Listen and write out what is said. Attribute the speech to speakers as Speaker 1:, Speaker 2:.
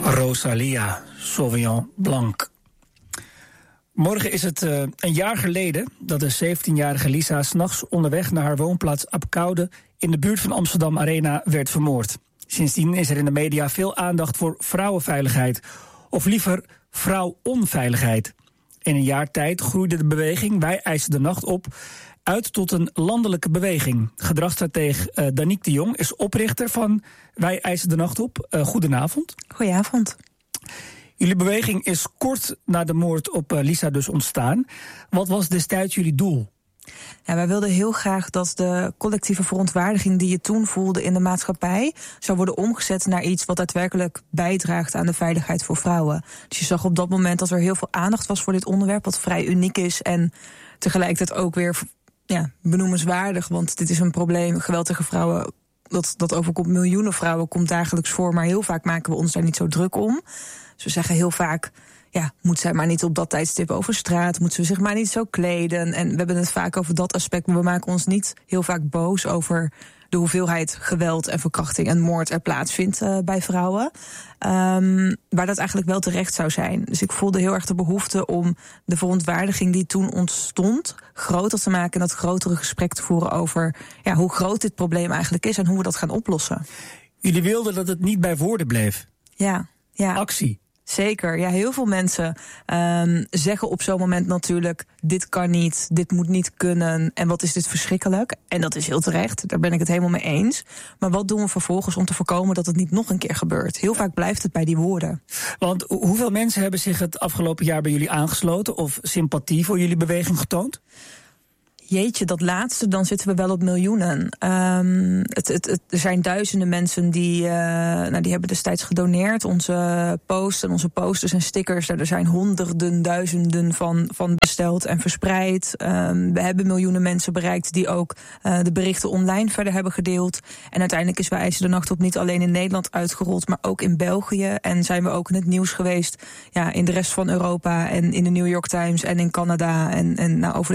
Speaker 1: Rosalia, Sauvignon Blanc. Morgen is het een jaar geleden dat de 17-jarige Lisa 's nachts onderweg naar haar woonplaats Apkoude in de buurt van Amsterdam Arena werd vermoord. Sindsdien is er in de media veel aandacht voor vrouwenveiligheid, of liever vrouwonveiligheid. In een jaar tijd groeide de beweging Wij eisen de nacht op uit tot een landelijke beweging. Gedragsstratege Danique de Jong is oprichter van Wij eisen de nacht op. Goedenavond.
Speaker 2: Goedenavond.
Speaker 1: Jullie beweging is kort na de moord op Lisa dus ontstaan. Wat was destijds jullie doel?
Speaker 2: Ja, wij wilden heel graag dat de collectieve verontwaardiging die je toen voelde in de maatschappij zou worden omgezet naar iets wat daadwerkelijk bijdraagt aan de veiligheid voor vrouwen. Dus je zag op dat moment dat er heel veel aandacht was voor dit onderwerp, wat vrij uniek is en tegelijkertijd ook weer benoemenswaardig, want dit is een probleem, geweld tegen vrouwen, dat overkomt miljoenen vrouwen, komt dagelijks voor, maar heel vaak maken we ons daar niet zo druk om. Dus we zeggen heel vaak, moet zij maar niet op dat tijdstip over straat, moet ze zich maar niet zo kleden. En we hebben het vaak over dat aspect, maar we maken ons niet heel vaak boos over de hoeveelheid geweld en verkrachting en moord er plaatsvindt bij vrouwen. Waar dat eigenlijk wel terecht zou zijn. Dus ik voelde heel erg de behoefte om de verontwaardiging die toen ontstond groter te maken en dat grotere gesprek te voeren over hoe groot dit probleem eigenlijk is en hoe we dat gaan oplossen.
Speaker 1: Jullie wilden dat het niet bij woorden bleef.
Speaker 2: Ja.
Speaker 1: Actie.
Speaker 2: Zeker, heel veel mensen zeggen op zo'n moment natuurlijk, dit kan niet, dit moet niet kunnen en wat is dit verschrikkelijk. En dat is heel terecht, daar ben ik het helemaal mee eens. Maar wat doen we vervolgens om te voorkomen dat het niet nog een keer gebeurt? Heel vaak blijft het bij die woorden.
Speaker 1: Want hoeveel mensen hebben zich het afgelopen jaar bij jullie aangesloten of sympathie voor jullie beweging getoond?
Speaker 2: Jeetje, dat laatste, dan zitten we wel op miljoenen. Er zijn duizenden mensen die hebben destijds gedoneerd. Onze posts en onze posters en stickers, er zijn honderden, duizenden van besteld en verspreid. We hebben miljoenen mensen bereikt die ook de berichten online verder hebben gedeeld. En uiteindelijk is Wij eisen de nacht op niet alleen in Nederland uitgerold, maar ook in België. En zijn we ook in het nieuws geweest in de rest van Europa en in de New York Times en in Canada en over